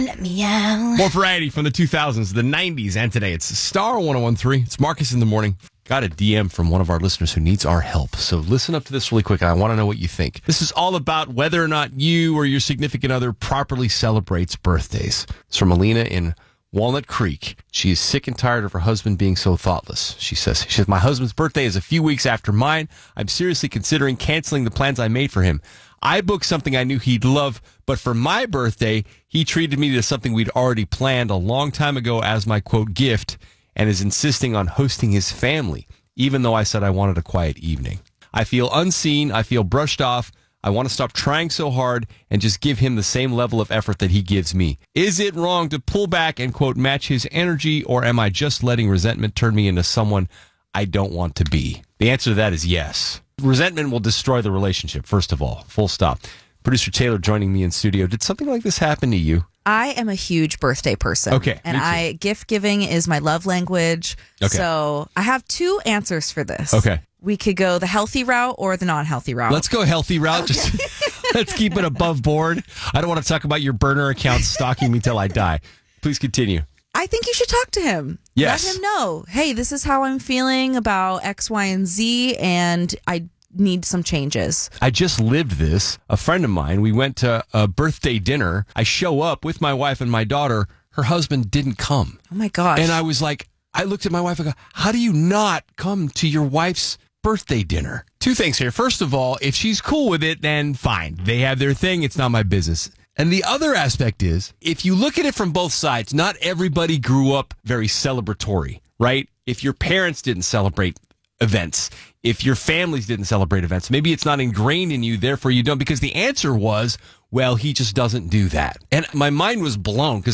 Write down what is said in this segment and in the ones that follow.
Let me out. More variety from the 2000s, the 90s, and today. It's Star 1013. It's Marcus in the morning. Got a DM from one of our listeners who needs our help. So listen up to this really quick. I want to know what you think. This is all about whether or not you or your significant other properly celebrates birthdays. It's from Alina in Walnut Creek. She is sick and tired of her husband being so thoughtless. She says, my husband's birthday is a few weeks after mine. I'm seriously considering canceling the plans I made for him. I booked something I knew he'd love, but for my birthday, he treated me to something we'd already planned a long time ago as my, quote, gift, and is insisting on hosting his family, even though I said I wanted a quiet evening. I feel unseen. I feel brushed off. I want to stop trying so hard and just give him the same level of effort that he gives me. Is it wrong to pull back and, quote, match his energy, or am I just letting resentment turn me into someone I don't want to be? The answer to that is yes. Resentment will destroy the relationship, first of all. Full stop. Producer Taylor joining me in studio. Did something like this happen to you? I am a huge birthday person. Okay. And gift giving is my love language. Okay. So I have two answers for this. Okay. We could go the healthy route or the non-healthy route. Let's go healthy route. Okay. Just let's keep it above board. I don't want to talk about your burner account stalking me till I die. Please continue. I think you should talk to him. Yes. Let him know, hey, this is how I'm feeling about X, Y, and Z, and I need some changes. I just lived this. A friend of mine, we went to a birthday dinner. I show up with my wife and my daughter. Her husband didn't come. Oh, my gosh. And I was like, I looked at my wife and go, how do you not come to your wife's birthday dinner? Two things here. First of all, if she's cool with it, then fine. They have their thing. It's not my business. And the other aspect is, if you look at it from both sides, not everybody grew up very celebratory, right? If your parents didn't celebrate events, if your families didn't celebrate events, maybe it's not ingrained in you, therefore you don't, because the answer was, well, he just doesn't do that. And my mind was blown because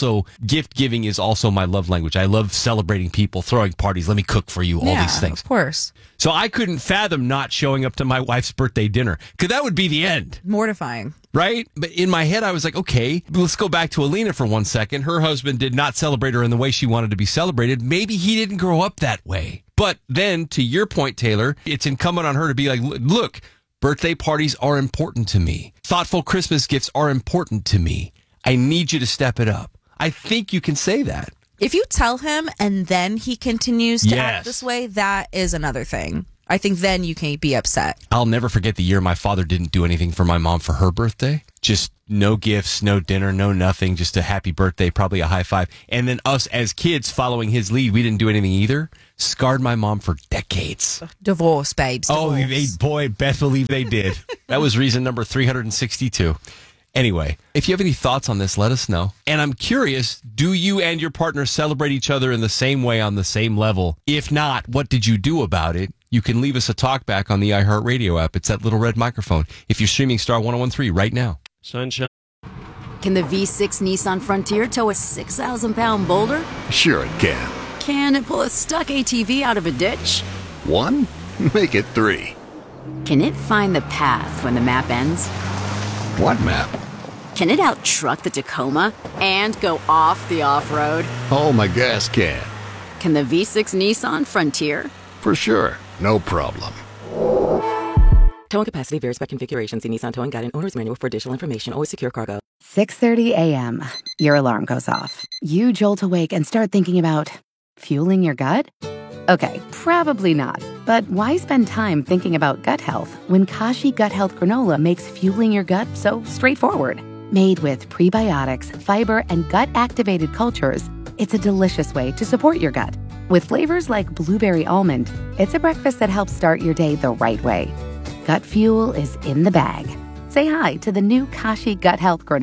gift giving is also my love language. I love celebrating people, throwing parties, let me cook for you, all these things. Of course. So I couldn't fathom not showing up to my wife's birthday dinner because that would be the end. Mortifying. Right? But in my head, I was like, okay, let's go back to Alina for 1 second. Her husband did not celebrate her in the way she wanted to be celebrated. Maybe he didn't grow up that way. But then, to your point, Taylor, it's incumbent on her to be like, look, birthday parties are important to me. Thoughtful Christmas gifts are important to me. I need you to step it up. I think you can say that. If you tell him and then he continues to act this way, that is another thing. I think then you can be upset. I'll never forget the year my father didn't do anything for my mom for her birthday. Just no gifts, no dinner, no nothing. Just a happy birthday, probably a high five. And then us as kids following his lead, we didn't do anything either. Scarred my mom for decades. Divorce, babes. Divorce. Best believe they did. That was reason number 362. Anyway, if you have any thoughts on this, let us know. And I'm curious, do you and your partner celebrate each other in the same way on the same level? If not, what did you do about it? You can leave us a talk back on the iHeartRadio app. It's that little red microphone. If you're streaming Star 1013 right now. Sunshine. Can the V6 Nissan Frontier tow a 6,000-pound boulder? Sure it can. Can it pull a stuck ATV out of a ditch? 1? Make it 3. Can it find the path when the map ends? What map? Can it out-truck the Tacoma and go off the off-road? Oh, my gas can. Can the V6 Nissan Frontier? For sure. No problem. Towing capacity varies by configuration. See Nissan Towing Guide and Owner's Manual for additional information. Always secure cargo. 6:30 a.m. Your alarm goes off. You jolt awake and start thinking about fueling your gut? Okay, probably not. But why spend time thinking about gut health when Kashi Gut Health Granola makes fueling your gut so straightforward? Made with prebiotics, fiber, and gut-activated cultures, it's a delicious way to support your gut. With flavors like blueberry almond, it's a breakfast that helps start your day the right way. Gut fuel is in the bag. Say hi to the new Kashi Gut Health Granola.